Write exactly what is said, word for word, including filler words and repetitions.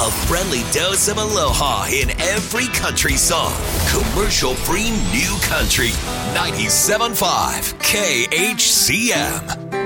A friendly dose of aloha in every country song. Commercial-free New Country. ninety-seven point five K H C M.